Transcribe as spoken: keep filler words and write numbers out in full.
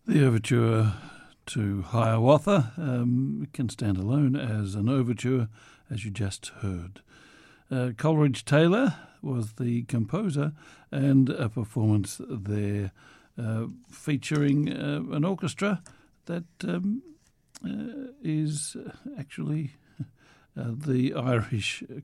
The overture to Hiawatha um, can stand alone as an overture, as you just heard. Uh, Coleridge Taylor was the composer, and a performance there uh, featuring uh, an orchestra that um, uh, is actually uh, the Irish